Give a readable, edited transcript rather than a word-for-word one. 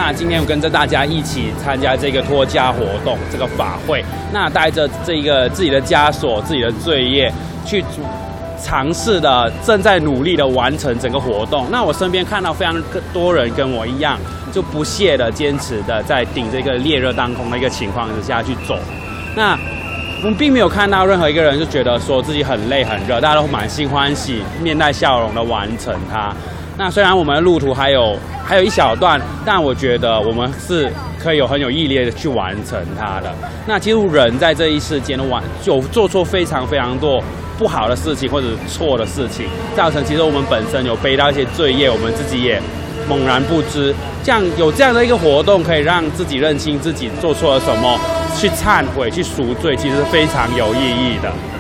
那今天我跟着大家一起参加这个脱家活动，这个法会。那带着这个自己的枷锁、自己的罪业，去尝试的正在努力的完成整个活动。那我身边看到非常多人跟我一样，就不懈的坚持的在顶这个烈热当空的一个情况之下去走。那我们并没有看到任何一个人就觉得说自己很累很热，大家都满心欢喜、面带笑容的完成它。那虽然我们的路途还有一小段，但我觉得我们是可以很有毅力的去完成它的。那其实人在这一世间有做错非常非常多不好的事情或者错的事情，造成其实我们本身有背到一些罪业，我们自己也猛然不知。有这样的一个活动，可以让自己认清自己做错了什么，去忏悔、去赎罪，其实是非常有意义的。